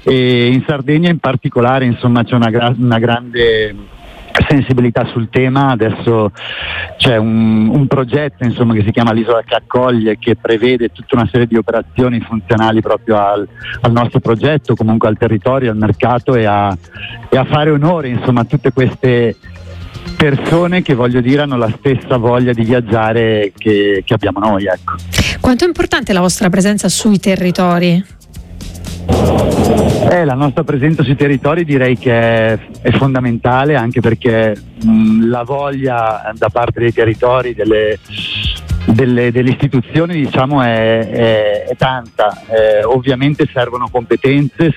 e in Sardegna in particolare insomma c'è una grande sensibilità sul tema. Adesso c'è un progetto insomma che si chiama l'Isola che accoglie, che prevede tutta una serie di operazioni funzionali proprio al nostro progetto, comunque al territorio, al mercato e a fare onore insomma a tutte queste persone che, voglio dire, hanno la stessa voglia di viaggiare che abbiamo noi, ecco. Quanto è importante la vostra presenza sui territori? La nostra presenza sui territori direi che è fondamentale, anche perché la voglia da parte dei territori, delle istituzioni diciamo è tanta. Ovviamente servono competenze,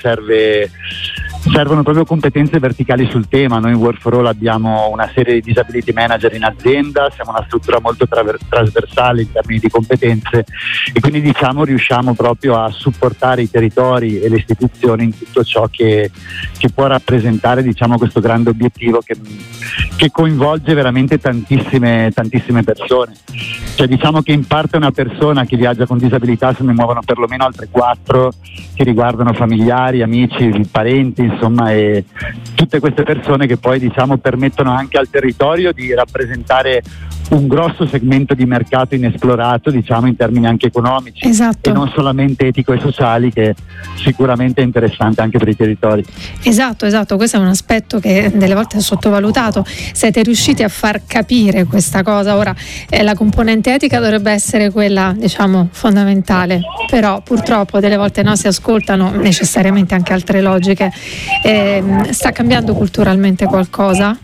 servono proprio competenze verticali sul tema. Noi in Work for All abbiamo una serie di disability manager in azienda, siamo una struttura molto trasversale in termini di competenze e quindi diciamo riusciamo proprio a supportare i territori e le istituzioni in tutto ciò che può rappresentare diciamo questo grande obiettivo che coinvolge veramente tantissime persone. Cioè diciamo che in parte una persona che viaggia con disabilità se ne muovono perlomeno altre 4 che riguardano familiari, amici, parenti, insomma, e tutte queste persone che poi diciamo permettono anche al territorio di rappresentare un grosso segmento di mercato inesplorato, diciamo, in termini anche economici. Esatto. E non solamente etico e sociali, che sicuramente è interessante anche per i territori. Esatto, questo è un aspetto che delle volte è sottovalutato. Siete riusciti a far capire questa cosa. Ora la componente etica dovrebbe essere quella, diciamo, fondamentale, però purtroppo delle volte si ascoltano necessariamente anche altre logiche. Sta cambiando culturalmente qualcosa?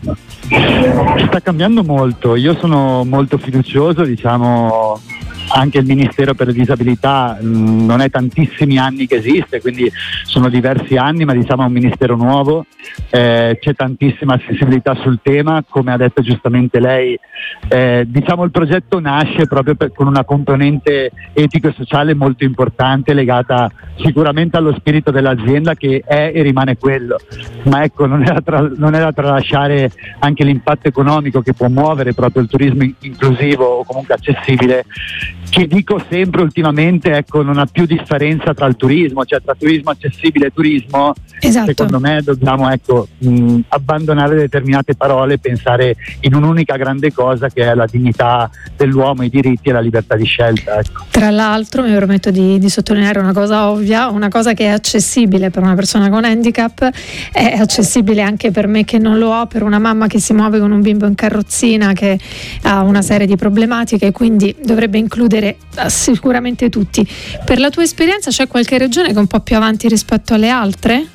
Sta cambiando molto, io sono molto fiducioso, diciamo. Anche il Ministero per le Disabilità non è tantissimi anni che esiste, quindi sono diversi anni, ma diciamo è un ministero nuovo, c'è tantissima sensibilità sul tema, come ha detto giustamente lei. Diciamo il progetto nasce proprio con una componente etico e sociale molto importante, legata sicuramente allo spirito dell'azienda, che è e rimane quello, ma ecco non era da tralasciare anche l'impatto economico che può muovere proprio il turismo inclusivo o comunque accessibile, che dico sempre ultimamente, ecco, non ha più differenza tra il turismo, cioè tra turismo accessibile e turismo. Esatto. Secondo me dobbiamo abbandonare determinate parole e pensare in un'unica grande cosa, che è la dignità dell'uomo, i diritti e la libertà di scelta, ecco. Tra l'altro mi permetto di sottolineare una cosa ovvia, una cosa che è accessibile per una persona con handicap è accessibile anche per me che non lo ho, per una mamma che si muove con un bimbo in carrozzina, che ha una serie di problematiche, quindi dovrebbe includere sicuramente tutti. Per la tua esperienza c'è qualche regione che è un po' più avanti rispetto alle altre?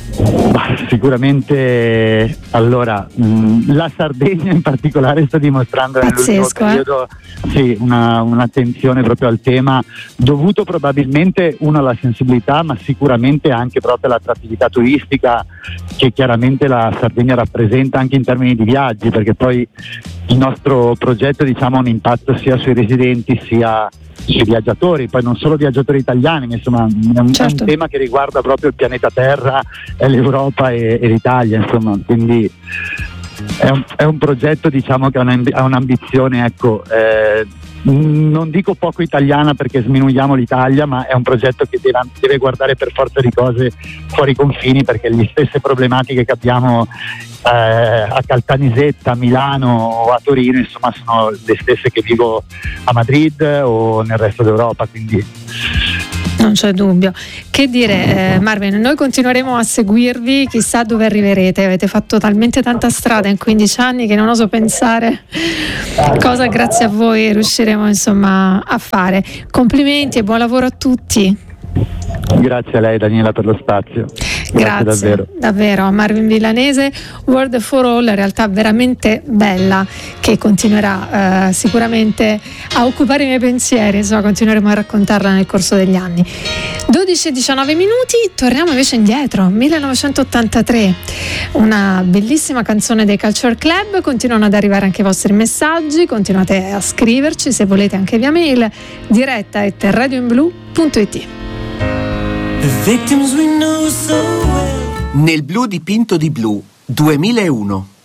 Sicuramente, allora la Sardegna in particolare sta dimostrando nell'ultimo periodo un'attenzione proprio al tema, dovuto probabilmente alla sensibilità, ma sicuramente anche proprio all'attrattività turistica che chiaramente la Sardegna rappresenta anche in termini di viaggi, perché poi il nostro progetto diciamo ha un impatto sia sui residenti sia sui viaggiatori, poi non solo viaggiatori italiani, ma insomma è un tema che riguarda proprio il pianeta Terra, l'Europa e l'Italia, insomma, quindi è un progetto diciamo che ha un'ambizione, ecco, non dico poco italiana perché sminuiamo l'Italia, ma è un progetto che deve guardare per forza di cose fuori i confini, perché le stesse problematiche che abbiamo a Caltanissetta, a Milano o a Torino, insomma, sono le stesse che vivo a Madrid o nel resto d'Europa, quindi non c'è dubbio. Che dire, Marvin, noi continueremo a seguirvi, chissà dove arriverete. Avete fatto talmente tanta strada in 15 anni che non oso pensare cosa grazie a voi riusciremo insomma a fare. Complimenti e buon lavoro a tutti. Grazie a lei, Daniela, per lo spazio. Grazie davvero. Marvin Villanese, Work for All, realtà veramente bella che continuerà sicuramente a occupare i miei pensieri, insomma continueremo a raccontarla nel corso degli anni. 12:19 minuti, torniamo invece indietro, 1983, una bellissima canzone dei Culture Club. Continuano ad arrivare anche i vostri messaggi, continuate a scriverci se volete anche via mail, diretta@radioinblu.it. Nel blu dipinto di blu 2001.